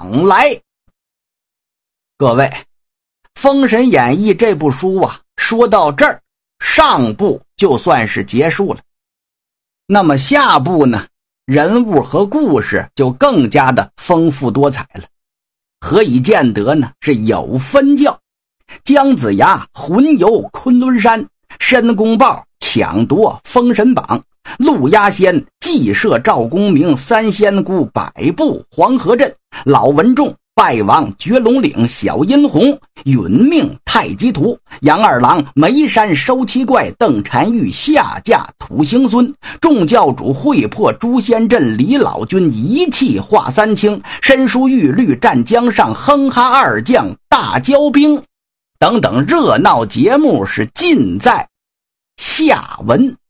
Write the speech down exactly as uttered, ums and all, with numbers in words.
往来。各位，《封神演义》这部书啊，说到这儿，上部就算是结束了。那么下部呢，人物和故事就更加的丰富多彩了。何以见得呢？是有分教。姜子牙魂游昆仑山，申公豹抢夺封神榜，陆压仙祭射赵公明三仙姑百步黄河阵，老文仲败亡绝龙岭小殷红，殒命太极图，杨二郎眉山收七怪，邓婵玉下嫁土行孙，众教主会破诛仙阵，李老君一气化三清，申叔玉律战江上，哼哈二将大交兵等等热闹节目是尽在下文。